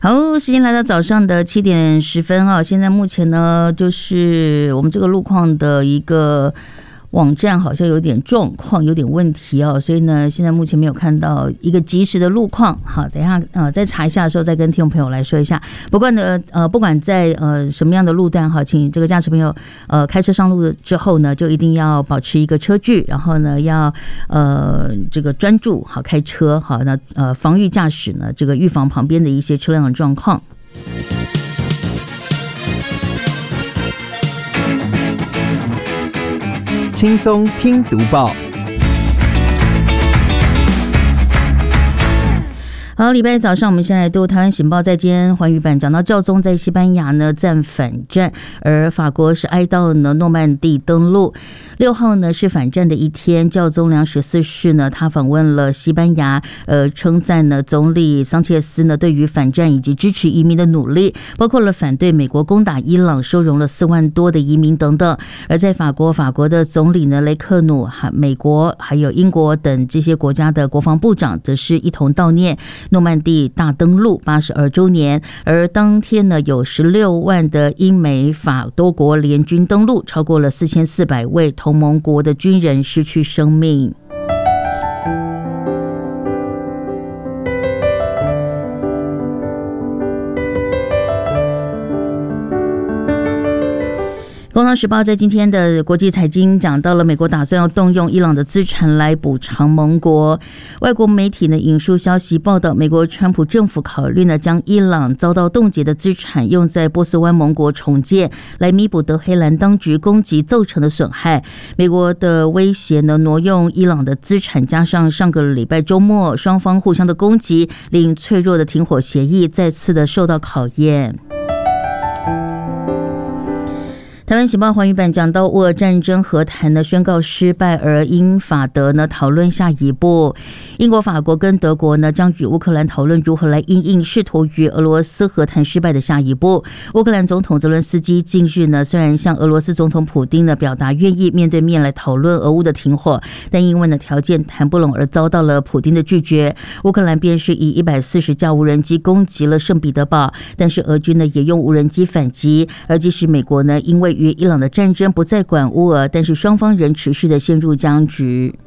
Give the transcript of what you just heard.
好，时间来到早上的7:10啊，现在目前呢，就是我们这个路况的一个网站好像有点状况，有点问题哦，所以呢，现在目前没有看到一个及时的路况。好，等一下再查一下的时候再跟听众朋友来说一下。不管在什么样的路段哈，请这个驾驶朋友开车上路之后呢，就一定要保持一个车距，然后呢要这个专注好开车好，那防御驾驶呢，这个预防旁边的一些车辆的状况。 轻松听读报。 好，礼拜早上我们先来读台湾醒报，在今天寰宇版讲到教宗在西班牙呢赞反战，而法国是哀悼呢诺曼底登陆。6号呢是反战的一天，教宗良14世呢他访问了西班牙，称赞呢总理桑切斯呢对于反战以及支持移民的努力，包括了反对美国攻打伊朗，收容了4万多的移民等等。而在法国的总理呢雷克努、美国还有英国等这些国家的国防部长，则是一同悼念诺曼底大登陆82周年，而当天呢，有16万的英美法多国联军登陆，超过了4400位同盟国的军人失去生命。工商时报在今天的国际财经讲到了美国打算要动用伊朗的资产来补偿盟国。外国媒体呢引述消息报道，美国川普政府考虑呢将伊朗遭到冻结的资产用在波斯湾盟国重建，来弥补德黑兰当局攻击造成的损害。美国的威胁呢挪用伊朗的资产，加上上个礼拜周末双方互相的攻击，令脆弱的停火协议再次的受到考验。台湾醒报寰宇版讲到，乌俄战争和谈呢宣告失败，而英法德呢讨论下一步。英国、法国跟德国呢将与乌克兰讨论如何来因应试图与俄罗斯和谈失败的下一步。乌克兰总统泽伦斯基近日呢虽然向俄罗斯总统普丁呢表达愿意面对面来讨论俄乌的停火，但因为呢条件谈不拢而遭到了普丁的拒绝。乌克兰便是以140架无人机攻击了圣彼得堡，但是俄军呢也用无人机反击。而即使美国呢因为与伊朗的战争不再管乌俄，但是双方仍持续的陷入僵局。